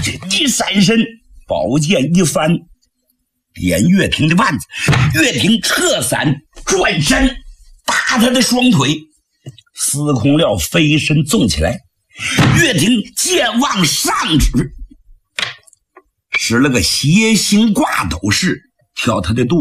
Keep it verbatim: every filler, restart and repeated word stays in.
这一闪身，宝剑一翻，点岳霆的腕子。岳霆撤伞转身，打他的双腿。司空廖飞身纵起来，岳霆剑往上指，使了个斜形挂斗式，挑他的肚